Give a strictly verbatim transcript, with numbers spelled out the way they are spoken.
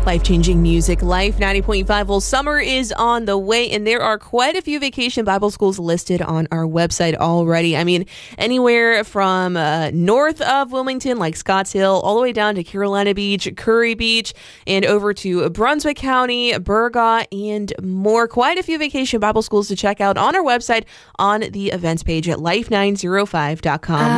Life-changing music, Life ninety point five. Well, summer is on the way, and there are quite a few vacation Bible schools listed on our website already. I mean, anywhere from uh, north of Wilmington, like Scotts Hill, all the way down to Carolina Beach, Curry Beach, and over to Brunswick County, Burgaw, and more. Quite a few vacation Bible schools to check out on our website on the events page at life nine oh five dot com.